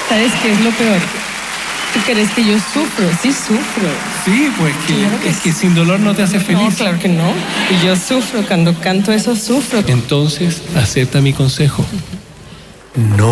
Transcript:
¿Sabes qué es lo peor? ¿Tú crees que yo sufro? Sí sufro. Sí, pues Claro que es que sin dolor no te hace feliz. No, claro que no. Y yo sufro, cuando canto eso sufro. Entonces, acepta mi consejo. No